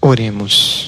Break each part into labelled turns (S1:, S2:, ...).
S1: Oremos.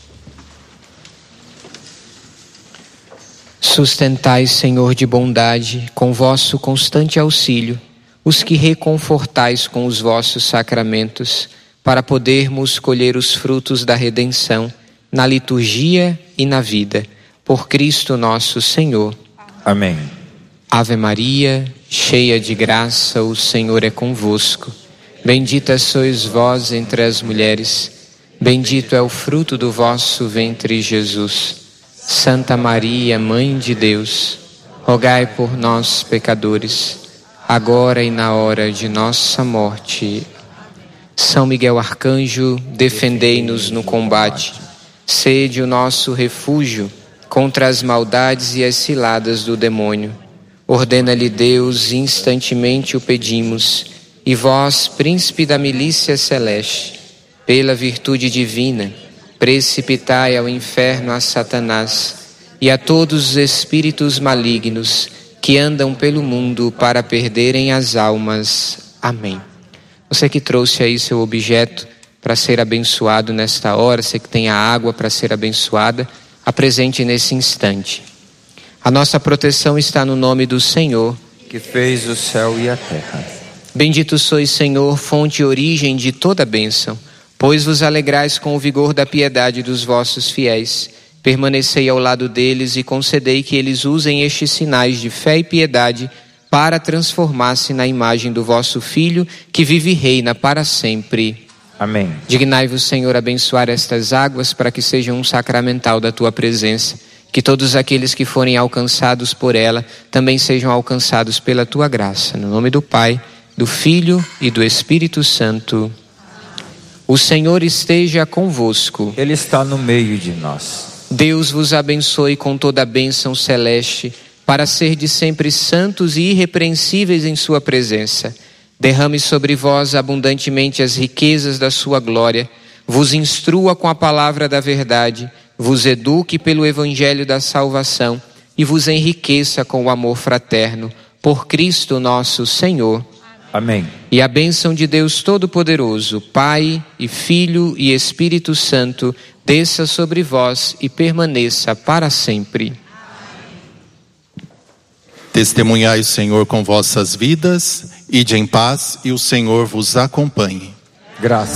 S1: Sustentai, Senhor de bondade, com vosso constante auxílio, os que reconfortais com os vossos sacramentos, para podermos colher os frutos da redenção na liturgia e na vida. Por Cristo nosso Senhor.
S2: Amém.
S1: Ave Maria, cheia de graça, o Senhor é convosco. Bendita sois vós entre as mulheres, bendito é o fruto do vosso ventre, Jesus. Santa Maria, Mãe de Deus, rogai por nós, pecadores, agora e na hora de nossa morte. São Miguel Arcanjo, defendei-nos no combate. Sede o nosso refúgio contra as maldades e as ciladas do demônio. Ordena-lhe Deus, instantemente o pedimos. E vós, príncipe da milícia celeste, pela virtude divina, precipitai ao inferno a Satanás e a todos os espíritos malignos que andam pelo mundo para perderem as almas. Amém. Você que trouxe aí seu objeto para ser abençoado nesta hora, você que tem a água para ser abençoada, apresente nesse instante. A nossa proteção está no nome do Senhor,
S2: que fez o céu e a terra.
S1: Bendito sois, Senhor, fonte e origem de toda bênção, pois vos alegrais com o vigor da piedade dos vossos fiéis. Permanecei ao lado deles e concedei que eles usem estes sinais de fé e piedade para transformar-se na imagem do vosso Filho, que vive e reina para sempre.
S2: Amém.
S1: Dignai-vos, Senhor, abençoar estas águas para que sejam um sacramental da tua presença. Que todos aqueles que forem alcançados por ela também sejam alcançados pela tua graça. No nome do Pai, do Filho e do Espírito Santo. O Senhor esteja convosco.
S2: Ele está no meio de nós.
S1: Deus vos abençoe com toda a bênção celeste, para serdes sempre santos e irrepreensíveis em sua presença. Derrame sobre vós abundantemente as riquezas da sua glória, vos instrua com a palavra da verdade, vos eduque pelo evangelho da salvação e vos enriqueça com o amor fraterno. Por Cristo nosso Senhor.
S2: Amém.
S1: E a bênção de Deus Todo-Poderoso, Pai e Filho e Espírito Santo, desça sobre vós e permaneça para sempre.
S3: Testemunhai o Senhor com vossas vidas, ide em paz e o Senhor vos acompanhe.
S2: Graças